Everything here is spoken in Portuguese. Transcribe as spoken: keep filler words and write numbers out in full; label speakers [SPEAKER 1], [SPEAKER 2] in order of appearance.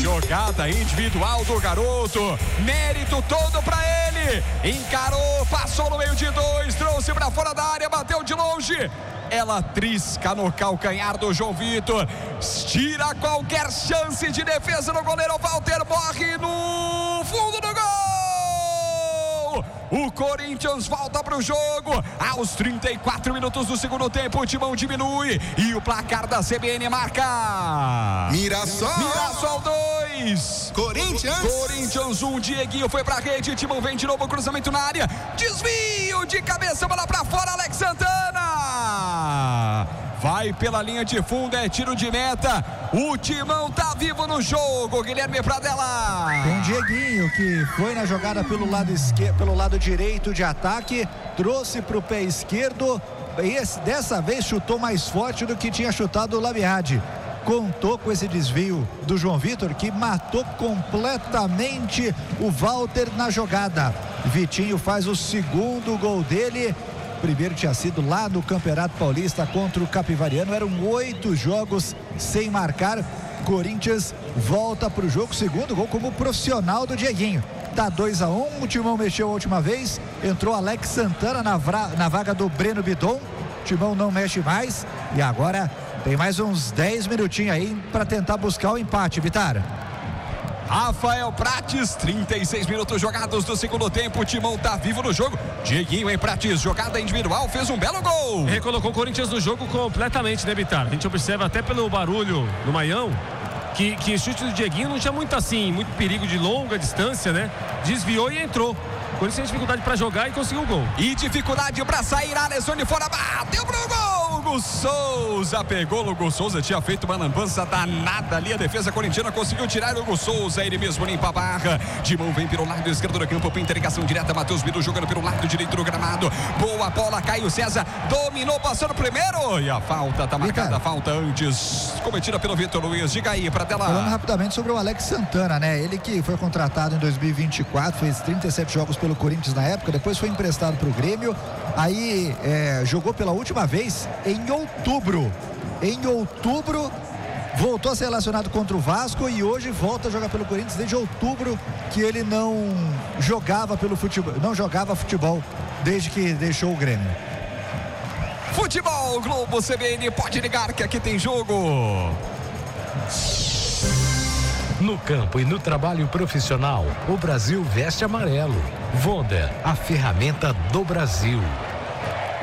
[SPEAKER 1] Jogada individual do garoto, mérito todo pra ele. Encarou, passou no meio de dois, trouxe pra fora da área, bateu de longe. Ela trisca no calcanhar do João Vitor, tira qualquer chance de defesa no goleiro. Walter morre no fundo do gol. O Corinthians volta para o jogo aos trinta e quatro minutos do segundo tempo. O Timão diminui e o placar da C B N marca
[SPEAKER 2] Mirassol
[SPEAKER 1] Mirassol dois,
[SPEAKER 2] Corinthians
[SPEAKER 1] Corinthians um. Dieguinho foi pra rede, Timão vem de novo, cruzamento na área, desvio de cabeça, bola pra fora. Alex Santana vai pela linha de fundo, é tiro de meta. O Timão tá vivo no jogo. Guilherme Pradella.
[SPEAKER 3] Tem Dieguinho que foi na jogada pelo lado esquerdo, pelo lado direito de ataque, trouxe pro pé esquerdo. Esse, dessa vez chutou mais forte do que tinha chutado o Labiade. Contou com esse desvio do João Vitor, que matou completamente o Walter na jogada. Vitinho faz o segundo gol dele. O primeiro tinha sido lá no Campeonato Paulista contra o Capivariano. Eram oito jogos sem marcar. Corinthians volta para o jogo. Segundo gol como profissional do Dieguinho. Tá dois a um. O Timão mexeu a última vez. Entrou Alex Santana na, vra... na vaga do Breno Bidon. O Timão não mexe mais. E agora tem mais uns dez minutinhos aí para tentar buscar o empate, Vitar.
[SPEAKER 1] Rafael Prates, trinta e seis minutos jogados do segundo tempo. O Timão tá vivo no jogo. Dieguinho em Prates, jogada individual, fez um belo gol.
[SPEAKER 4] Recolocou o Corinthians no jogo completamente, né, Bitar? A gente observa até pelo barulho no Maião que, que o chute do Dieguinho não tinha muito assim, muito perigo de longa distância, né? Desviou e entrou. O Corinthians tem dificuldade pra jogar e conseguiu o gol.
[SPEAKER 1] E dificuldade pra sair, Alisson de fora, bateu pro gol. Hugo Souza pegou. O Hugo Souza tinha feito uma lambança danada ali. A defesa corintiana conseguiu tirar o Hugo Souza. Ele mesmo limpa a barra. Timão vem pelo lado esquerdo do campo. Interligação direta. Matheus Bidu jogando pelo lado direito do gramado. Boa bola. Caio César dominou, passando primeiro. E a falta tá marcada. A falta antes cometida pelo Vitor Luiz. Diga aí, Pradella.
[SPEAKER 3] Falando rapidamente sobre o Alex Santana, né? Ele que foi contratado em dois mil e vinte e quatro, fez trinta e sete jogos pelo Corinthians na época. Depois foi emprestado pro Grêmio. Aí é, jogou pela última vez em outubro. Em outubro voltou a ser relacionado contra o Vasco e hoje volta a jogar pelo Corinthians desde outubro, que ele não jogava pelo futebol, não jogava futebol desde que deixou o Grêmio.
[SPEAKER 1] Futebol Globo C B N, pode ligar que aqui tem jogo.
[SPEAKER 5] No campo e no trabalho profissional, o Brasil veste amarelo. Wonder, a ferramenta do Brasil.